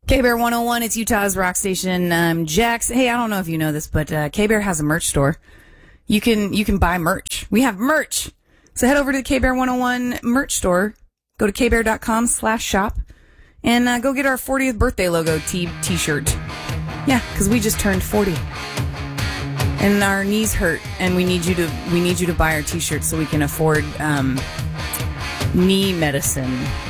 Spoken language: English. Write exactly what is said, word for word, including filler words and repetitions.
K-Bear one oh one, it's Utah's rock station. Um, Jax, hey, I don't know if you know this, but uh, K-Bear has a merch store. You can you can buy merch. We have merch. So head over to the K-Bear one oh one merch store. Go to kbear.com slash shop and uh, go get our fortieth birthday logo t- t-shirt. Yeah, because we just turned forty. And our knees hurt, and we need you to we need you to buy our t-shirts so we can afford um, knee medicine.